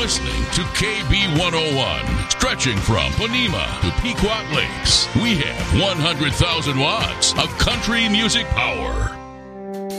listening to KB 101. Stretching from Ponema to Pequot Lakes, we have 100,000 watts of country music power.